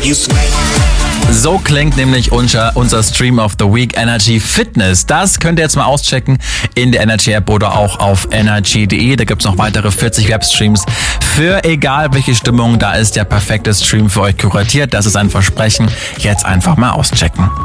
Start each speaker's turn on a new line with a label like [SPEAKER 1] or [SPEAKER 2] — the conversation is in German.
[SPEAKER 1] So klingt nämlich unser Stream of the Week, Energy Fitness. Das könnt ihr jetzt mal auschecken in der Energy App oder auch auf energy.de. Da gibt's noch weitere 40 Webstreams für egal welche Stimmung. Da ist der perfekte Stream für euch kuratiert. Das ist ein Versprechen. Jetzt einfach mal auschecken.